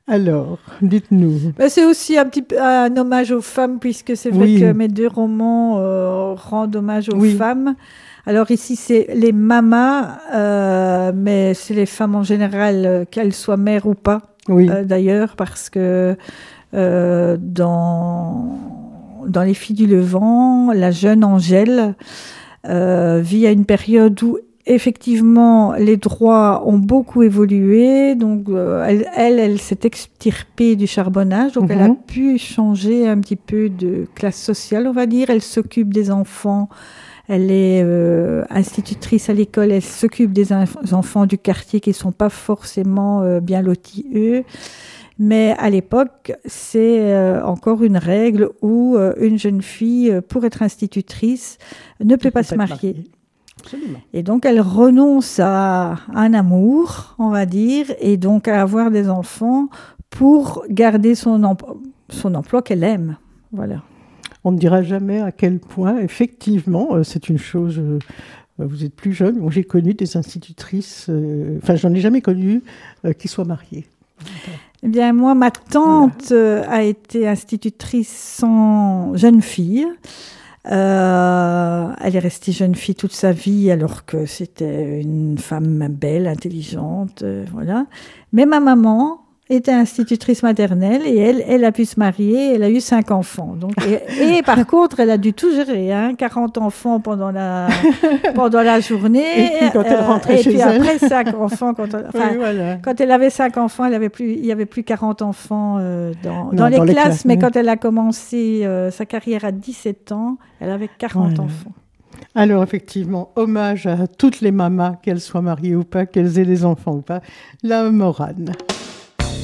Alors, dites-nous. C'est aussi un petit peu un hommage aux femmes, puisque c'est vrai que mes deux romans rendent hommage aux femmes. Alors ici, c'est les mamas, mais c'est les femmes en général, qu'elles soient mères ou pas, d'ailleurs, parce que dans Les Filles du Levant, la jeune Angèle vit à une période où effectivement, les droits ont beaucoup évolué, donc elle s'est extirpée du charbonnage, donc elle a pu changer un petit peu de classe sociale, on va dire. Elle s'occupe des enfants, elle est institutrice à l'école, elle s'occupe des enfants du quartier qui ne sont pas forcément bien lotis, eux. Mais à l'époque, c'est encore une règle où une jeune fille, pour être institutrice, ne peut pas se marier. Absolument. Et donc, elle renonce à un amour, on va dire, et donc à avoir des enfants pour garder son emploi qu'elle aime. Voilà. On ne dira jamais à quel point, effectivement, c'est une chose... vous êtes plus jeune. Moi, j'ai connu des institutrices... j'en ai jamais connu qui soient mariées. Eh bien, moi, ma tante a été institutrice sans jeune fille. Elle est restée jeune fille toute sa vie alors que c'était une femme belle, intelligente, voilà. Mais ma maman était institutrice maternelle et elle a pu se marier, elle a eu 5 enfants. Donc, et par contre, elle a dû tout gérer, 40 enfants pendant la journée. Et puis quand elle rentrait chez elle. Et puis après, 5 enfants. Quand elle avait 5 enfants, il n'y avait plus 40 enfants dans les classes. Mais quand elle a commencé sa carrière à 17 ans, elle avait 40 enfants. Alors effectivement, hommage à toutes les mamas, qu'elles soient mariées ou pas, qu'elles aient des enfants ou pas, la Morane.